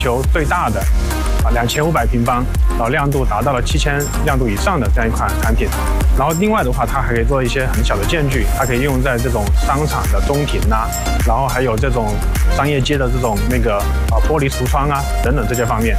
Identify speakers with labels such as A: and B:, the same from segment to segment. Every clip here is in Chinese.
A: 球最大的2500平方，然后亮度达到了7000亮度以上的这样一款产品。然后另外的话，它还可以做一些很小的间距，它可以用在这种商场的中庭啊，然后还有这种商业街的这种玻璃橱窗啊等等这些方面。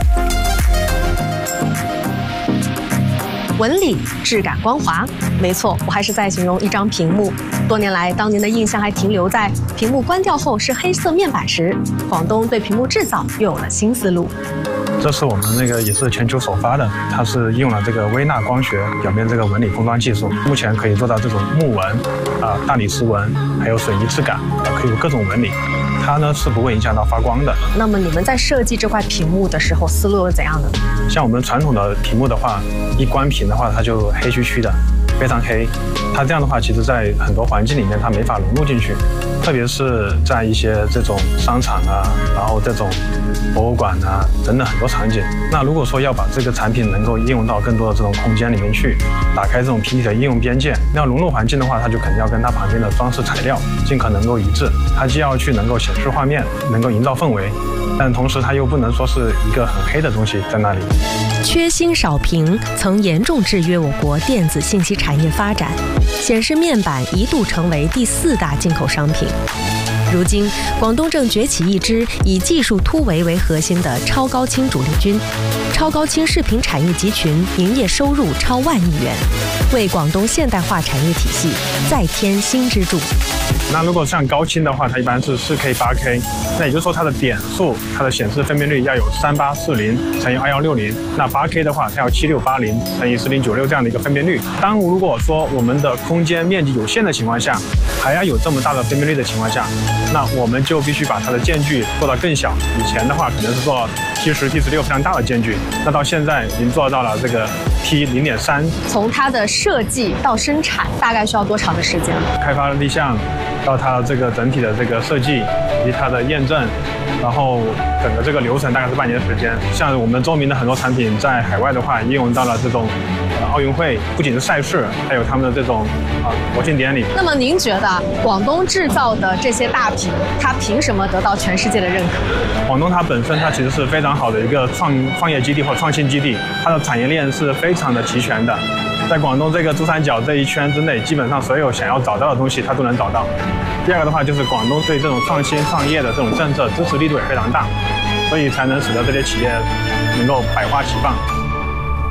B: 纹理、质感、光滑，没错，我还是在形容一张屏幕。多年来，当年的印象还停留在屏幕关掉后是黑色面板时，广东对屏幕制造又有了新思路。
A: 这是我们也是全球首发的，它是应用了这个微纳光学表面这个纹理封装技术，目前可以做到这种木纹、大理石纹，还有水泥质感，可以有各种纹理。它呢是不会影响到发光的。
B: 那么你们在设计这块屏幕的时候，思路是怎样的？
A: 像我们传统的屏幕的话，一关屏的话，它就黑黢黢的，非常黑。它这样的话，其实在很多环境里面它没法融入进去，特别是在一些这种商场啊，然后这种博物馆啊等等很多场景。那如果说要把这个产品能够应用到更多的这种空间里面去，打开这种屏体的应用边界，那融入环境的话，它就肯定要跟它旁边的装饰材料尽可能够一致。它既要去能够显示画面，能够营造氛围，但同时它又不能说是一个很黑的东西在那里。
B: 缺芯少屏曾严重制约我国电子信息产业发展，显示面板一度成为第4大进口商品。如今，广东正崛起一支以技术突围为核心的超高清主力军，超高清视频产业集群营业收入超1万亿元，为广东现代化产业体系再添新支柱。
A: 那如果像高清的话，它一般是4K、8K， 那也就是说它的点数、它的显示分辨率要有3840乘以2160。那8K 的话，它要7680乘以4096这样的一个分辨率。当如果说我们的空间面积有限的情况下，还要有这么大的分辨率的情况下，那我们就必须把它的间距做到更小。以前的话可能是做T10、T16非常大的间距，那到现在已经做到了这个 T0.3。
B: 从它的设计到生产大概需要多长的时间？
A: 开发立项到它这个整体的这个设计以及它的验证，然后整个这个流程大概是半年的时间。像我们周明的很多产品在海外的话，应用到了这种奥运会，不仅是赛事，还有他们的这种国庆典礼。
B: 那么您觉得广东制造的这些大屏，它凭什么得到全世界的认可？
A: 广东它本身它其实是非常好的一个创业基地或创新基地，它的产业链是非常的齐全的。在广东这个珠三角这一圈之内，基本上所有想要找到的东西它都能找到。第二个的话，就是广东对这种创新创业的这种政策支持力度也非常大，所以才能使得这些企业能够百花齐放。